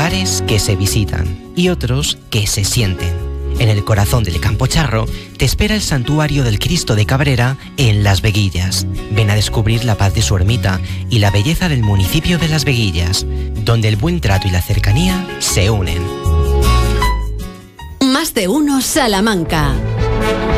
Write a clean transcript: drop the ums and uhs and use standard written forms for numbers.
lugares que se visitan y otros que se sienten. En el corazón del Campocharro te espera el Santuario del Cristo de Cabrera en Las Veguillas. Ven a descubrir la paz de su ermita y la belleza del municipio de Las Veguillas, donde el buen trato y la cercanía se unen. Más de uno Salamanca.